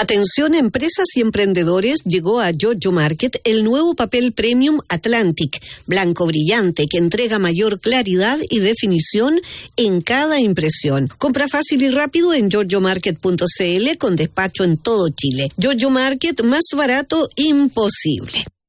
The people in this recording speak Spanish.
Atención empresas y emprendedores, llegó a Giorgio Market el nuevo papel premium Atlantic, blanco brillante que entrega mayor claridad y definición en cada impresión. Compra fácil y rápido en giorgiomarket.cl con despacho en todo Chile. Giorgio Market, más barato imposible.